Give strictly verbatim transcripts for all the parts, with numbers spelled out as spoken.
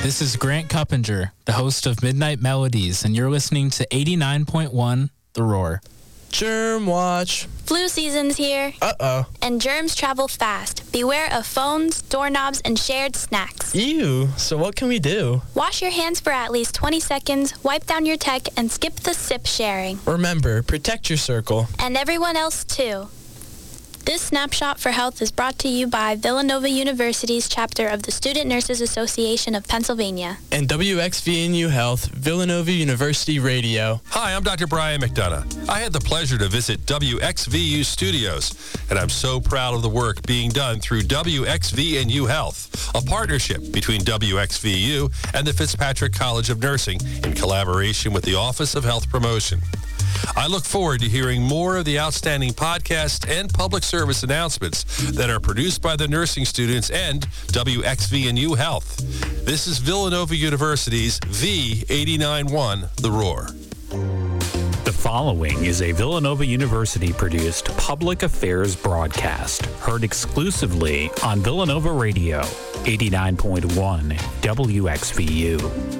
This is Grant Cuppinger, the host of Midnight Melodies, and you're listening to eighty-nine point one The Roar. Germ watch. Flu season's here. Uh-oh. And germs travel fast. Beware of phones, doorknobs, and shared snacks. Ew. So what can we do? Wash your hands for at least twenty seconds, wipe down your tech, and skip the sip sharing. Remember, protect your circle. And everyone else, too. This Snapshot for Health is brought to you by Villanova University's chapter of the Student Nurses Association of Pennsylvania. And W X V N U Health, Villanova University Radio. Hi, I'm Doctor Brian McDonough. I had the pleasure to visit W X V U Studios, and I'm so proud of the work being done through W X V N U Health, a partnership between W X V U and the Fitzpatrick College of Nursing in collaboration with the Office of Health Promotion. I look forward to hearing more of the outstanding podcasts and public service announcements that are produced by the nursing students and W X V N U Health. This is Villanova University's V eighty-nine point one The Roar. The following is a Villanova University-produced public affairs broadcast, heard exclusively on Villanova Radio, eighty-nine point one W X V U.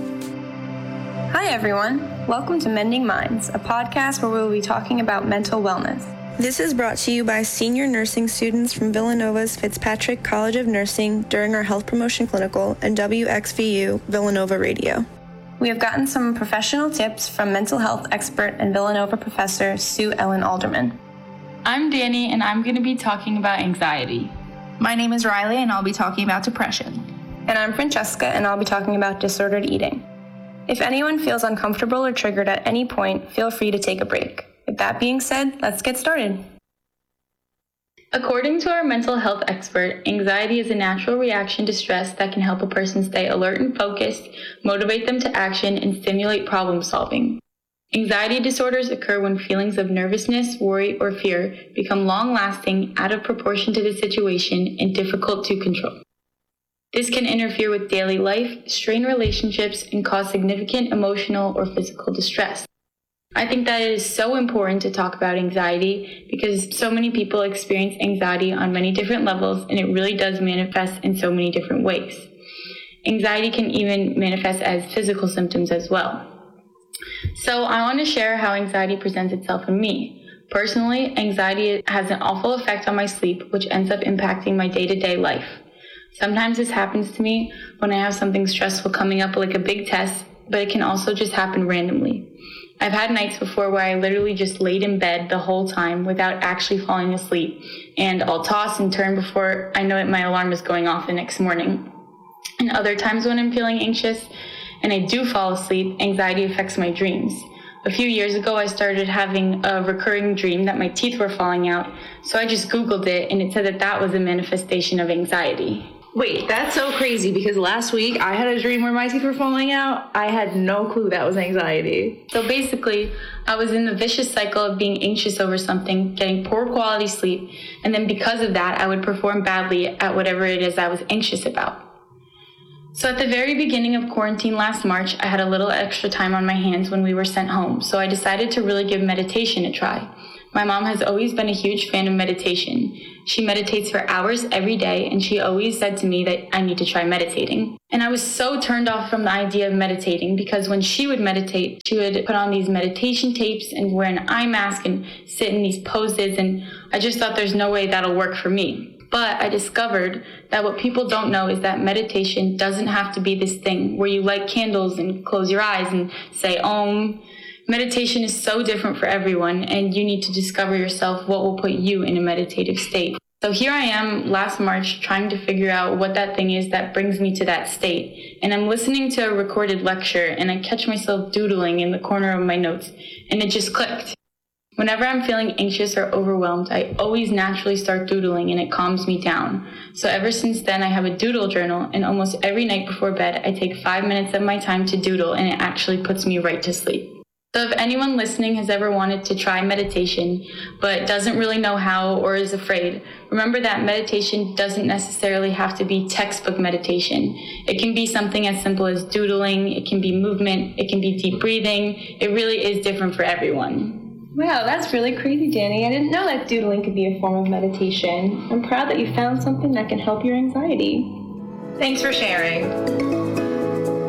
Hi everyone, welcome to Mending Minds, a podcast where we will be talking about mental wellness. This is brought to you by senior nursing students from Villanova's Fitzpatrick College of Nursing during our Health Promotion Clinical and W X V U Villanova Radio. We have gotten some professional tips from mental health expert and Villanova professor Sue Ellen Alderman. I'm Danny and I'm going to be talking about anxiety. My name is Riley and I'll be talking about depression. And I'm Francesca and I'll be talking about disordered eating. If anyone feels uncomfortable or triggered at any point, feel free to take a break. With that being said, let's get started. According to our mental health expert, anxiety is a natural reaction to stress that can help a person stay alert and focused, motivate them to action, and stimulate problem solving. Anxiety disorders occur when feelings of nervousness, worry, or fear become long-lasting, out of proportion to the situation, and difficult to control. This can interfere with daily life, strain relationships, and cause significant emotional or physical distress. I think that it is so important to talk about anxiety because so many people experience anxiety on many different levels, and it really does manifest in so many different ways. Anxiety can even manifest as physical symptoms as well. So I want to share how anxiety presents itself in me. Personally, anxiety has an awful effect on my sleep, which ends up impacting my day-to-day life. Sometimes this happens to me when I have something stressful coming up like a big test, but it can also just happen randomly. I've had nights before where I literally just laid in bed the whole time without actually falling asleep, and I'll toss and turn before I know it, my alarm is going off the next morning. And other times when I'm feeling anxious and I do fall asleep, anxiety affects my dreams. A few years ago, I started having a recurring dream that my teeth were falling out, so I just Googled it, and it said that that was a manifestation of anxiety. Wait, that's so crazy because last week I had a dream where my teeth were falling out. I had no clue that was anxiety. So basically, I was in the vicious cycle of being anxious over something, getting poor quality sleep, and then because of that, I would perform badly at whatever it is I was anxious about. So at the very beginning of quarantine last March, I had a little extra time on my hands when we were sent home, so I decided to really give meditation a try. My mom has always been a huge fan of meditation. She meditates for hours every day, and she always said to me that I need to try meditating. And I was so turned off from the idea of meditating because when she would meditate, she would put on these meditation tapes and wear an eye mask and sit in these poses, and I just thought there's no way that'll work for me. But I discovered that what people don't know is that meditation doesn't have to be this thing where you light candles and close your eyes and say Om. Meditation is so different for everyone, and you need to discover yourself what will put you in a meditative state. So here I am last March trying to figure out what that thing is that brings me to that state. And I'm listening to a recorded lecture, and I catch myself doodling in the corner of my notes, and it just clicked. Whenever I'm feeling anxious or overwhelmed, I always naturally start doodling, and it calms me down. So ever since then, I have a doodle journal, and almost every night before bed, I take five minutes of my time to doodle, and it actually puts me right to sleep. So if anyone listening has ever wanted to try meditation, but doesn't really know how or is afraid, remember that meditation doesn't necessarily have to be textbook meditation. It can be something as simple as doodling, it can be movement, it can be deep breathing. It really is different for everyone. Wow, that's really crazy, Danny. I didn't know that doodling could be a form of meditation. I'm proud that you found something that can help your anxiety. Thanks for sharing.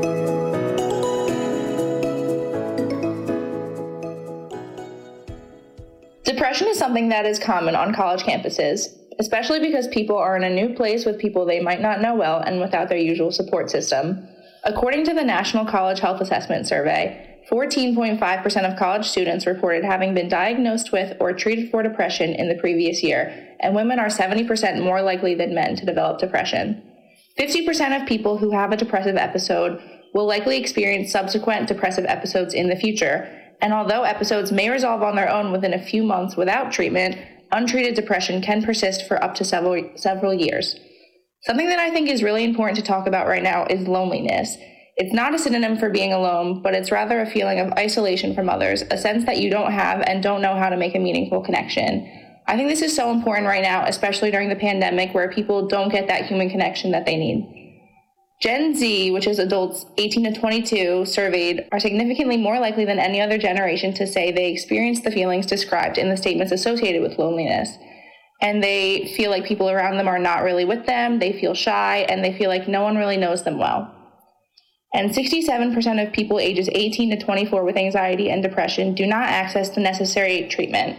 Depression is something that is common on college campuses, especially because people are in a new place with people they might not know well and without their usual support system. According to the National College Health Assessment Survey, fourteen point five percent of college students reported having been diagnosed with or treated for depression in the previous year, and women are seventy percent more likely than men to develop depression. fifty percent of people who have a depressive episode will likely experience subsequent depressive episodes in the future, and although episodes may resolve on their own within a few months without treatment, untreated depression can persist for up to several several years. Something that I think is really important to talk about right now is loneliness. It's not a synonym for being alone, but it's rather a feeling of isolation from others, a sense that you don't have and don't know how to make a meaningful connection. I think this is so important right now, especially during the pandemic where people don't get that human connection that they need. Gen Z, which is adults eighteen to twenty-two, surveyed, are significantly more likely than any other generation to say they experience the feelings described in the statements associated with loneliness. And they feel like people around them are not really with them, they feel shy, and they feel like no one really knows them well. And sixty-seven percent of people ages eighteen to twenty-four with anxiety and depression do not access the necessary treatment.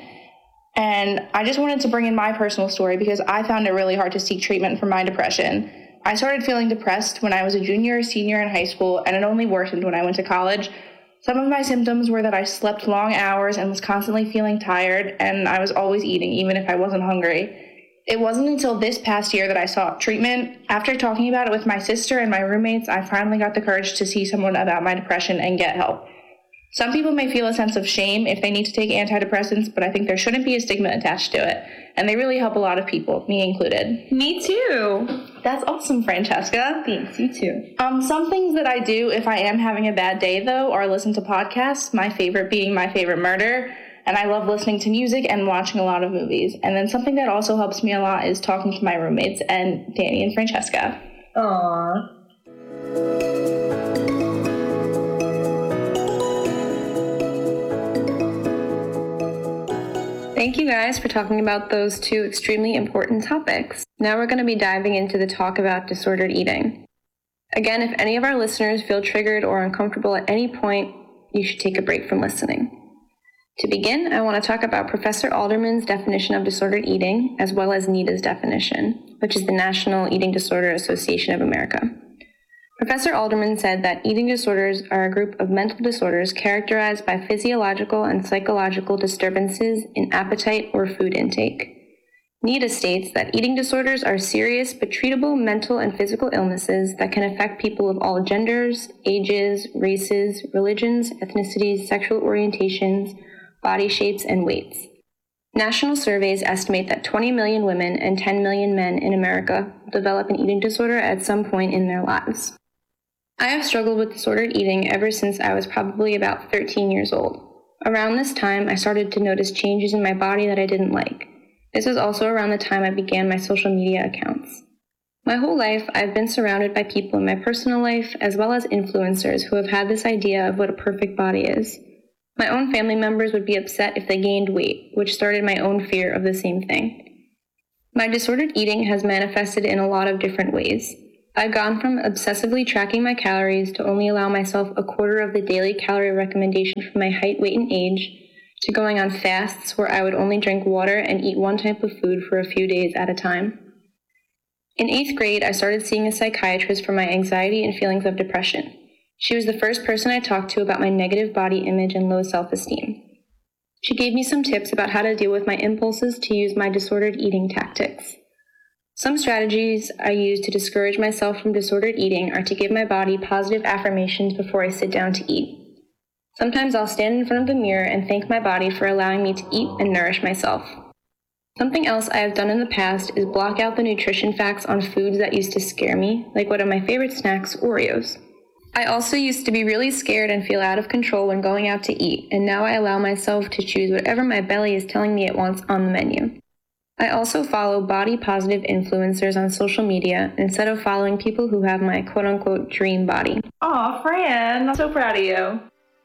And I just wanted to bring in my personal story because I found it really hard to seek treatment for my depression. I started feeling depressed when I was a junior or senior in high school, and it only worsened when I went to college. Some of my symptoms were that I slept long hours and was constantly feeling tired, and I was always eating, even if I wasn't hungry. It wasn't until this past year that I sought treatment. After talking about it with my sister and my roommates, I finally got the courage to see someone about my depression and get help. Some people may feel a sense of shame if they need to take antidepressants, but I think there shouldn't be a stigma attached to it. And they really help a lot of people, me included. Me too. That's awesome, Francesca. Thanks, you too. Um, some things that I do if I am having a bad day, though, are listen to podcasts, my favorite being My Favorite Murder. And I love listening to music and watching a lot of movies. And then something that also helps me a lot is talking to my roommates and Danny and Francesca. Aww. Thank you guys for talking about those two extremely important topics. Now we're going to be diving into the talk about disordered eating. Again, if any of our listeners feel triggered or uncomfortable at any point, you should take a break from listening. To begin, I want to talk about Professor Alderman's definition of disordered eating, as well as NEDA's definition, which is the National Eating Disorder Association of America. Professor Alderman said that eating disorders are a group of mental disorders characterized by physiological and psychological disturbances in appetite or food intake. NEDA states that eating disorders are serious but treatable mental and physical illnesses that can affect people of all genders, ages, races, religions, ethnicities, sexual orientations, body shapes, and weights. National surveys estimate that twenty million women and ten million men in America will develop an eating disorder at some point in their lives. I have struggled with disordered eating ever since I was probably about thirteen years old. Around this time, I started to notice changes in my body that I didn't like. This was also around the time I began my social media accounts. My whole life, I've been surrounded by people in my personal life, as well as influencers who have had this idea of what a perfect body is. My own family members would be upset if they gained weight, which started my own fear of the same thing. My disordered eating has manifested in a lot of different ways. I've gone from obsessively tracking my calories to only allow myself a quarter of the daily calorie recommendation for my height, weight, and age, to going on fasts where I would only drink water and eat one type of food for a few days at a time. In eighth grade, I started seeing a psychiatrist for my anxiety and feelings of depression. She was the first person I talked to about my negative body image and low self-esteem. She gave me some tips about how to deal with my impulses to use my disordered eating tactics. Some strategies I use to discourage myself from disordered eating are to give my body positive affirmations before I sit down to eat. Sometimes I'll stand in front of the mirror and thank my body for allowing me to eat and nourish myself. Something else I have done in the past is block out the nutrition facts on foods that used to scare me, like one of my favorite snacks, Oreos. I also used to be really scared and feel out of control when going out to eat, and now I allow myself to choose whatever my belly is telling me it wants on the menu. I also follow body-positive influencers on social media instead of following people who have my quote-unquote dream body. Aw, Fran, I'm so proud of you.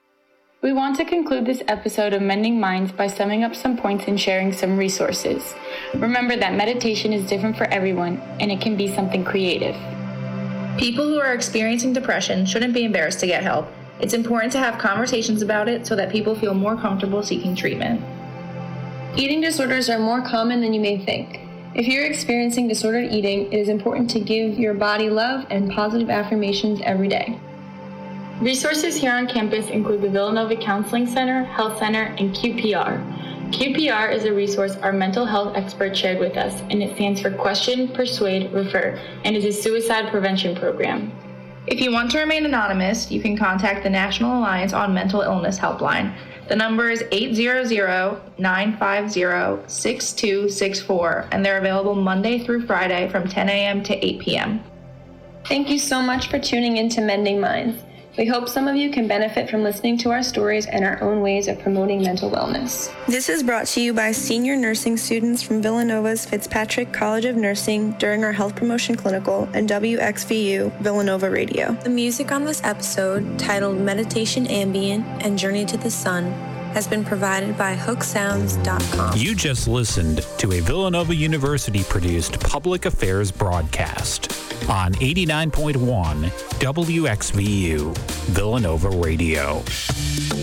We want to conclude this episode of Mending Minds by summing up some points and sharing some resources. Remember that meditation is different for everyone, and it can be something creative. People who are experiencing depression shouldn't be embarrassed to get help. It's important to have conversations about it so that people feel more comfortable seeking treatment. Eating disorders are more common than you may think. If you're experiencing disordered eating, it is important to give your body love and positive affirmations every day. Resources here on campus include the Villanova Counseling Center, Health Center, and Q P R. Q P R is a resource our mental health expert shared with us, and it stands for Question, Persuade, Refer, and is a suicide prevention program. If you want to remain anonymous, you can contact the National Alliance on Mental Illness Helpline. The number is eight hundred, nine five zero, six two six four, and they're available Monday through Friday from ten a.m. to eight p.m. Thank you so much for tuning in to Mending Minds. We hope some of you can benefit from listening to our stories and our own ways of promoting mental wellness. This is brought to you by senior nursing students from Villanova's Fitzpatrick College of Nursing during our Health Promotion Clinical and W X V U Villanova Radio. The music on this episode, titled Meditation Ambient and Journey to the Sun, has been provided by hook sounds dot com. You just listened to a Villanova University-produced public affairs broadcast on eighty-nine point one W X V U Villanova Radio.